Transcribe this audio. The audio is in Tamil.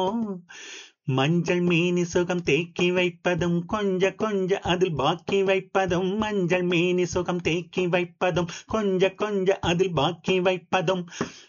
மஞ்சள் மேனி சுகம் தேக்கி வைப்பதும் கொஞ்ச அதில் பாக்கி வைப்பதும் மஞ்சள் மேனி சுகம் தேக்கி வைப்பதும் கொஞ்ச அதில் பாக்கி வைப்பதும்